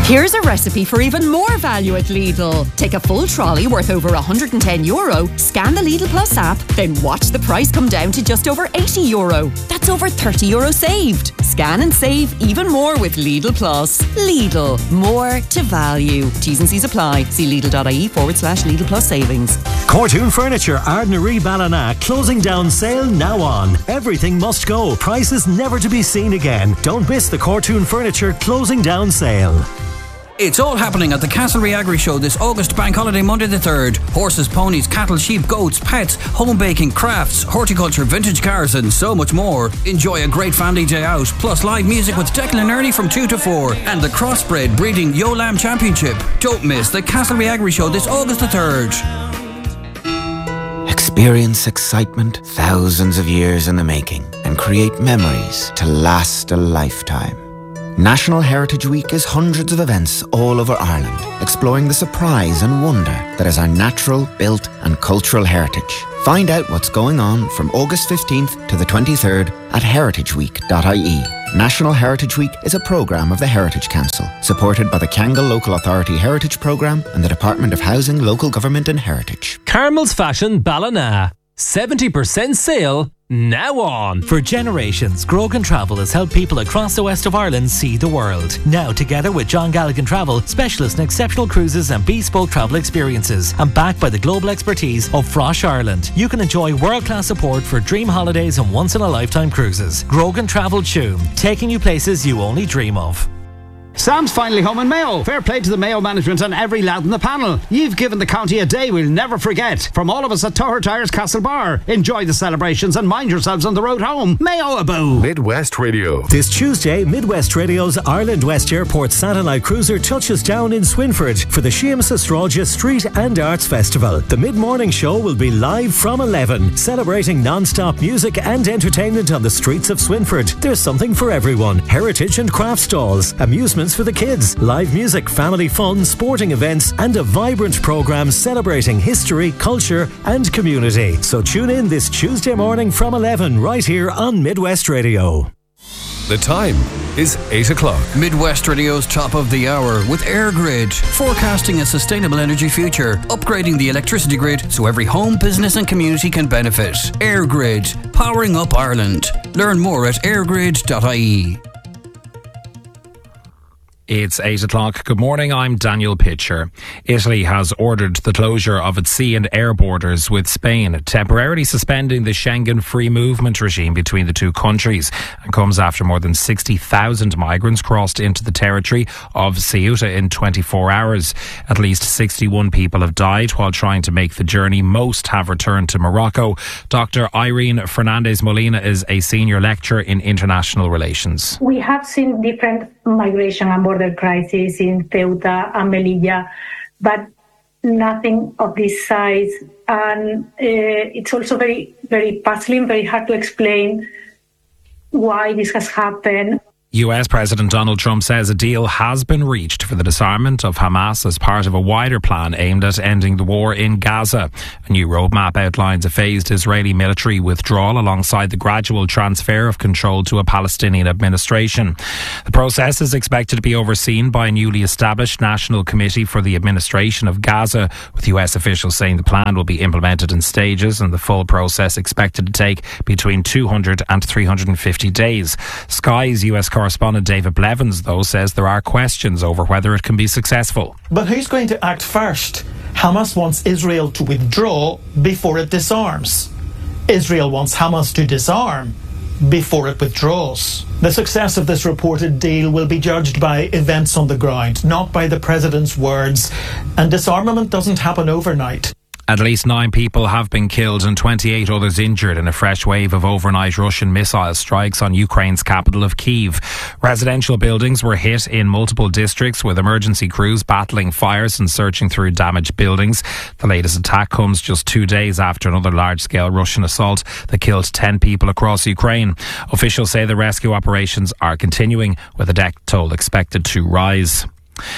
Here's a recipe for even more value at Lidl. Take a full trolley worth over €110, scan the Lidl Plus app, then watch the price come down to just over €80. That's over €30 saved. Scan and save even more with Lidl Plus. Lidl, more to value. T's and C's apply. See Lidl.ie/Lidl Plus savings. Cortoon Furniture, Ardnaree Ballina, closing down sale now on. Everything must go. Prices never to be seen again. Don't miss the Cortoon Furniture closing down sale. It's all happening at the Castlereagh Agri Show this August Bank Holiday Monday the 3rd. Horses, ponies, cattle, sheep, goats, pets, home baking, crafts, horticulture, vintage cars and so much more. Enjoy a great family day out, plus live music with Declan and Ernie from 2 to 4 and the Crossbred Breeding Yo Lamb Championship. Don't miss the Castlereagh Agri Show this August the 3rd. Experience excitement thousands of years in the making and create memories to last a lifetime. National Heritage Week is hundreds of events all over Ireland, exploring the surprise and wonder that is our natural, built and cultural heritage. Find out what's going on from August 15th to the 23rd at heritageweek.ie. National Heritage Week is a programme of the Heritage Council, supported by the Kangol Local Authority Heritage Programme and the Department of Housing, Local Government and Heritage. Carmel's Fashion Ballina. 70% sale now on. For generations, Grogan Travel has helped people across the west of Ireland see the world. Now, together with John Galligan Travel, specialist in exceptional cruises and bespoke travel experiences, and backed by the global expertise of Frosh Ireland, you can enjoy world-class support for dream holidays and once-in-a-lifetime cruises. Grogan Travel Tuam, taking you places you only dream of. Sam's finally home in Mayo. Fair play to the Mayo management and every lad in the panel. You've given the county a day we'll never forget. From all of us at Toher Tyres Castlebar, enjoy the celebrations and mind yourselves on the road home. Mayo aboo. Midwest Radio. This Tuesday, Midwest Radio's Ireland West Airport satellite cruiser touches down in Swinford for the Seamus Astraja Street and Arts Festival. The mid-morning show will be live from 11, celebrating non-stop music and entertainment on the streets of Swinford. There's something for everyone. Heritage and craft stalls, amusement for the kids, live music, family fun, sporting events and a vibrant programme celebrating history, culture and community. So tune in this Tuesday morning from 11 right here on Midwest Radio. The time is 8 o'clock. Midwest Radio's top of the hour with EirGrid, forecasting a sustainable energy future, upgrading the electricity grid so every home, business and community can benefit. EirGrid, powering up Ireland. Learn more at eirgrid.ie. It's 8 o'clock. Good morning, I'm Daniel Pitcher. Italy has ordered the closure of its sea and air borders with Spain, temporarily suspending the Schengen free movement regime between the two countries, and comes after more than 60,000 migrants crossed into the territory of Ceuta in 24 hours. At least 61 people have died while trying to make the journey. Most have returned to Morocco. Dr. Irene Fernandez Molina is a senior lecturer in international relations. We have seen different migration and border crises in Ceuta and Melilla, but nothing of this size. And it's also very, very puzzling, very hard to explain why this has happened. US President Donald Trump says a deal has been reached for the disarmament of Hamas as part of a wider plan aimed at ending the war in Gaza. A new roadmap outlines a phased Israeli military withdrawal alongside the gradual transfer of control to a Palestinian administration. The process is expected to be overseen by a newly established National Committee for the Administration of Gaza, with US officials saying the plan will be implemented in stages and the full process expected to take between 200 and 350 days. Sky's US correspondent David Blevins, though, says there are questions over whether it can be successful. But who's going to act first? Hamas wants Israel to withdraw before it disarms. Israel wants Hamas to disarm before it withdraws. The success of this reported deal will be judged by events on the ground, not by the president's words. And disarmament doesn't happen overnight. At least 9 people have been killed and 28 others injured in a fresh wave of overnight Russian missile strikes on Ukraine's capital of Kyiv. Residential buildings were hit in multiple districts, with emergency crews battling fires and searching through damaged buildings. The latest attack comes just 2 days after another large-scale Russian assault that killed 10 people across Ukraine. Officials say the rescue operations are continuing, with the death toll expected to rise.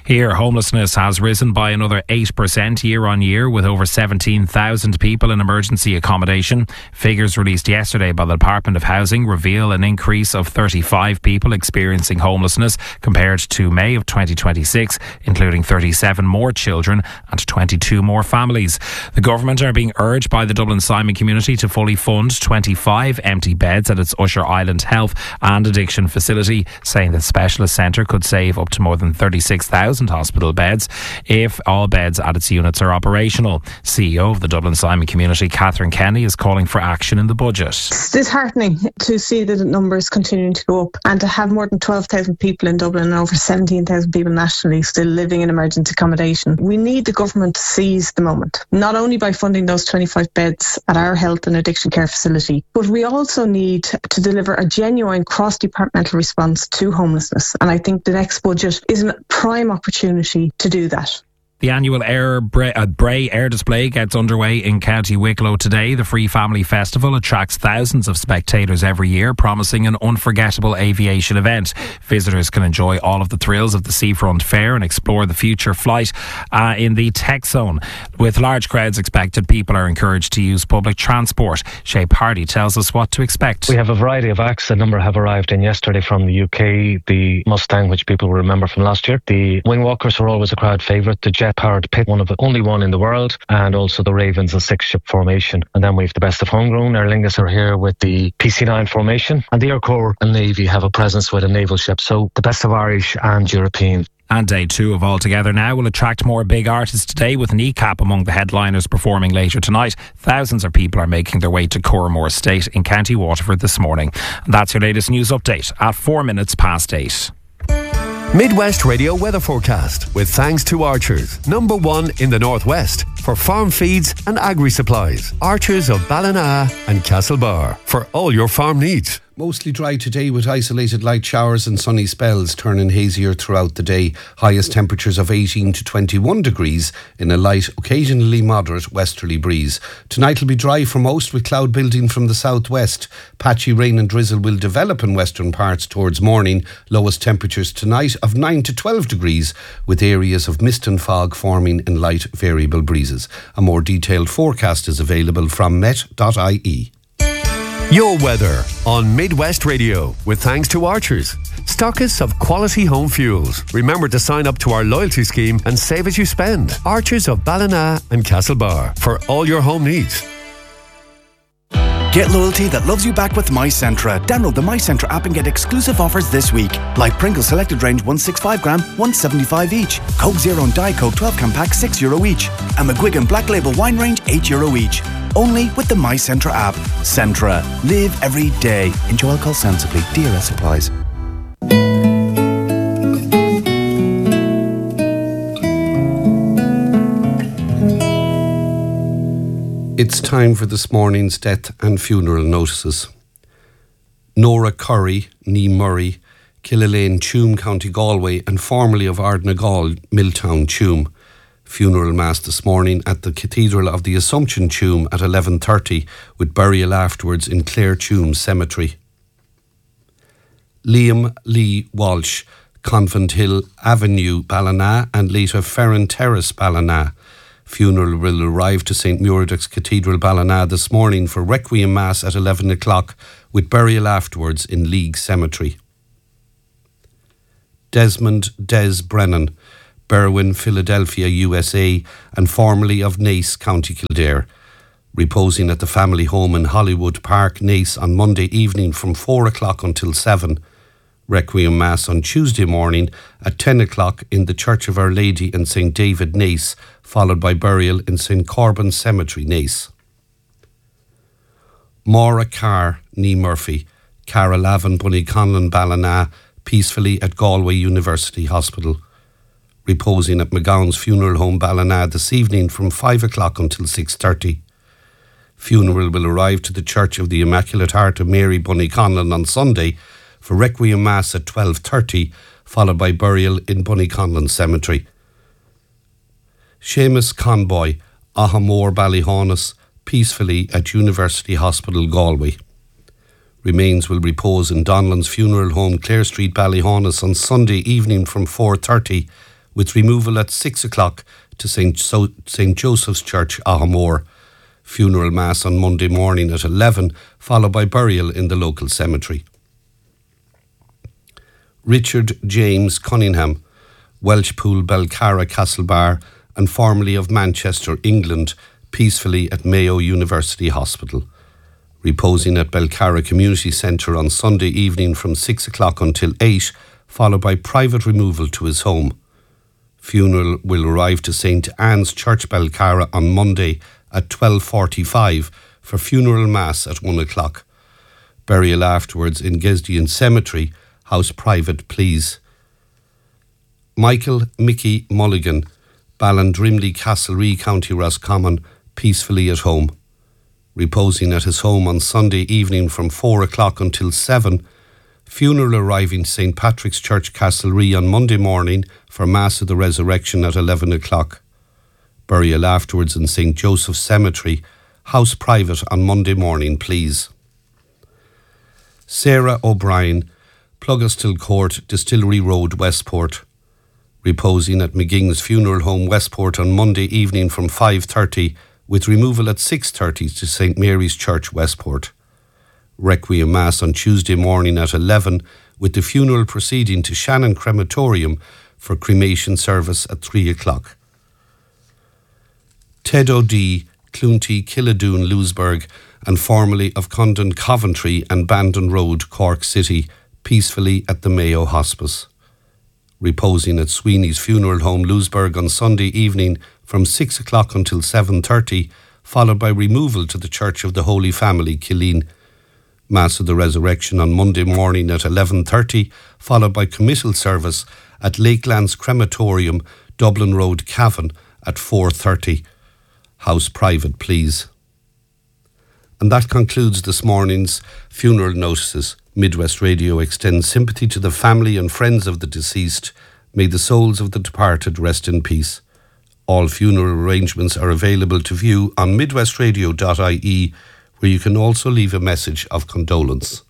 Here, homelessness has risen by another 8% year on year, with over 17,000 people in emergency accommodation. Figures released yesterday by the Department of Housing reveal an increase of 35 people experiencing homelessness compared to May of 2026, including 37 more children and 22 more families. The government are being urged by the Dublin Simon community to fully fund 25 empty beds at its Usher Island Health and Addiction facility, saying the specialist centre could save up to more than 36,000 hospital beds if all beds at its units are operational. CEO of the Dublin Simon community, Catherine Kenny, is calling for action in the budget. It's disheartening to see the numbers continuing to go up, and to have more than 12,000 people in Dublin and over 17,000 people nationally still living in emergency accommodation. We need the government to seize the moment, not only by funding those 25 beds at our health and addiction care facility, but we also need to deliver a genuine cross-departmental response to homelessness. And I think the next budget is a prime opportunity to do that. The annual Bray Air Display gets underway in County Wicklow today. The Free Family Festival attracts thousands of spectators every year, promising an unforgettable aviation event. Visitors can enjoy all of the thrills of the Seafront Fair and explore the future flight in the Tech Zone. With large crowds expected, people are encouraged to use public transport. Shay Pardy tells us what to expect. We have a variety of acts. A number have arrived in yesterday from the UK. The Mustang, which people will remember from last year. The Wingwalkers are always a crowd favourite. The jet-powered pit, only one in the world, and also the Ravens, a 6-ship formation. And then we have the best of homegrown. Aer Lingus are here with the PC9 formation, and the Air Corps and Navy have a presence with a naval ship. So the best of Irish and European. And day 2 of All Together Now will attract more big artists today, with Kneecap among the headliners performing later tonight. Thousands of people are making their way to Cormore Estate in County Waterford this morning. And that's your latest news update at 4 minutes past 8. Midwest Radio weather forecast with thanks to Archers, #1 in the Northwest for farm feeds and agri-supplies. Archers of Ballina and Castlebar for all your farm needs. Mostly dry today with isolated light showers and sunny spells, turning hazier throughout the day. Highest temperatures of 18 to 21 degrees in a light, occasionally moderate westerly breeze. Tonight will be dry for most, with cloud building from the southwest. Patchy rain and drizzle will develop in western parts towards morning. Lowest temperatures tonight of 9 to 12 degrees, with areas of mist and fog forming in light variable breezes. A more detailed forecast is available from met.ie. Your weather on Midwest Radio with thanks to Archers, stockists of quality home fuels. Remember to sign up to our loyalty scheme and save as you spend. Archers of Ballina and Castlebar for all your home needs. Get loyalty that loves you back with MyCentra. Download the MyCentra app and get exclusive offers this week. Like Pringles Selected Range 165 gram, 175 each. Coke Zero and Diet Coke 12 can pack €6 each. And McGuigan Black Label Wine Range €8 each. Only with the MyCentra app. Centra. Live every day. Enjoy alcohol sensibly. DRS supplies. It's time for this morning's death and funeral notices. Nora Curry, Nee Murray, Killilane, Tuam, County Galway, and formerly of Ardnagal, Milltown, Tuam. Funeral mass this morning at the Cathedral of the Assumption, Tuam, at 11:30, with burial afterwards in Clare Tuam Cemetery. Liam Lee Walsh, Convent Hill Avenue, Ballina, and later Ferran Terrace, Ballina. Funeral will arrive to St Muradach's Cathedral, Ballina this morning for Requiem Mass at 11 o'clock, with burial afterwards in League Cemetery. Desmond Des Brennan, Berwyn, Philadelphia, USA, and formerly of Naas, County Kildare, reposing at the family home in Hollywood Park, Naas, on Monday evening from 4 o'clock until 7. Requiem Mass on Tuesday morning at 10 o'clock in the Church of Our Lady in St David, Naas, followed by burial in St Corban Cemetery, Naas. Maura Carr, Nee Murphy, Cara Lavin, Bunnyconlon, Ballina, peacefully at Galway University Hospital, reposing at McGowan's Funeral Home, Ballina, this evening from 5 o'clock until 6:30. Funeral will arrive to the Church of the Immaculate Heart of Mary, Bunnyconlon, on Sunday for Requiem Mass at 12:30, followed by burial in Bunnyconlon Cemetery. Seamus Conboy, Ahamore, Ballyhaunis, peacefully at University Hospital, Galway. Remains will repose in Donlan's Funeral Home, Clare Street, Ballyhaunis, on Sunday evening from 4:30, with removal at 6 o'clock to St. Joseph's Church, Ahamore. Funeral Mass on Monday morning at 11, followed by burial in the local cemetery. Richard James Cunningham, Welshpool, Belcarra, Castlebar, and formerly of Manchester, England, peacefully at Mayo University Hospital. Reposing at Belcarra Community Centre on Sunday evening from 6 o'clock until 8, followed by private removal to his home. Funeral will arrive to St. Anne's Church, Belcarra on Monday at 12:45 for funeral mass at 1 o'clock. Burial afterwards in Gesdian Cemetery, house private please. Michael Mickey Mulligan, Ballandrimley, Castlerea, County Roscommon, peacefully at home. Reposing at his home on Sunday evening from 4 o'clock until 7. Funeral arriving St. Patrick's Church, Castlerea on Monday morning for Mass of the Resurrection at 11 o'clock. Burial afterwards in St. Joseph's Cemetery, house private on Monday morning, please. Sarah O'Brien, Pluggastill Court, Distillery Road, Westport. Reposing at McGing's Funeral Home, Westport on Monday evening from 5:30, with removal at 6:30 to St. Mary's Church, Westport. Requiem Mass on Tuesday morning at 11, with the funeral proceeding to Shannon Crematorium for cremation service at 3 o'clock. Ted O'D, Cloonty, Killadoon, Lewisburg, and formerly of Condon, Coventry and Bandon Road, Cork City, peacefully at the Mayo Hospice. Reposing at Sweeney's Funeral Home, Lewisburg on Sunday evening from 6 o'clock until 7:30, followed by removal to the Church of the Holy Family, Killeen. Mass of the Resurrection on Monday morning at 11:30, followed by committal service at Lakelands Crematorium, Dublin Road, Cavan at 4:30. House private, please. And that concludes this morning's funeral notices. Midwest Radio extends sympathy to the family and friends of the deceased. May the souls of the departed rest in peace. All funeral arrangements are available to view on midwestradio.ie, where you can also leave a message of condolence.